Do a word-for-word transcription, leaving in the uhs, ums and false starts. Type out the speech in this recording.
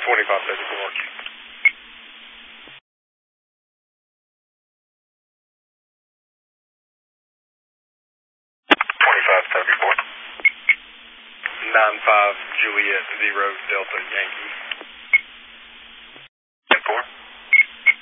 twenty-five thirty-four. twenty-five thirty-four. nine five Juliet zero Delta Yankee.